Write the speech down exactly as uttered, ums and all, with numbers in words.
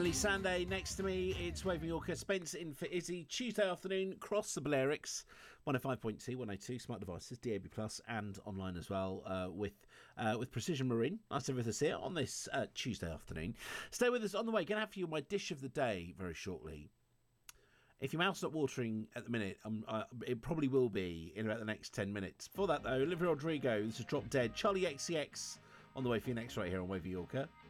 Emily Sande next to me. It's Waving Yorker. Spence in for Izzy. Tuesday afternoon, cross the Balearics. one oh five point two, one oh two, smart devices, D A B plus, and online as well uh, with uh, with Precision Marine. Nice to have with us here on this uh, Tuesday afternoon. Stay with us on the way. Going to have for you my dish of the day very shortly. If your mouth's not watering at the minute, um, uh, it probably will be in about the next ten minutes. For that, though, Olivia Rodrigo, this is Drop Dead. Charlie X C X on the way for you next right here on Wavy Yorker.